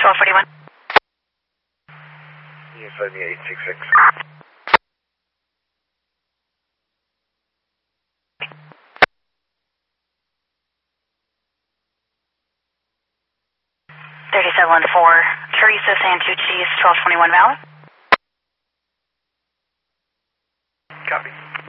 1241. You said me 866. 3714, Teresa Santucci's 1221 valid. Copy.